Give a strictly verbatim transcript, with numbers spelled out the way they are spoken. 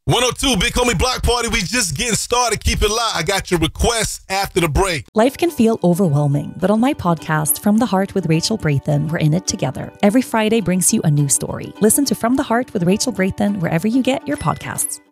one oh two, Big Homie Block Party. We just getting started. Keep it live. I got your requests after the break. Life can feel overwhelming, but on my podcast, From the Heart with Rachel Brathen, we're in it together. Every Friday brings you a new story. Listen to From the Heart with Rachel Brathen wherever you get your podcasts.